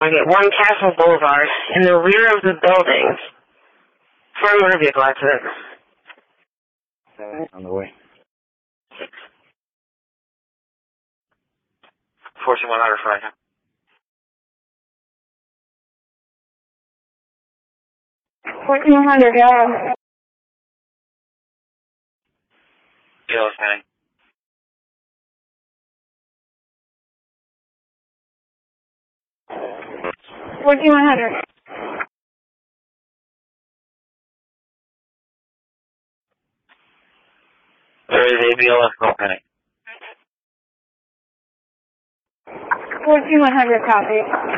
traffic at One Castle Boulevard in the rear of the buildings for a motor vehicle accident. On the way. 14100 for right now. 1400, yeah. Kilo County. 1400. There is ABLS Copenhagen. 1400 copy.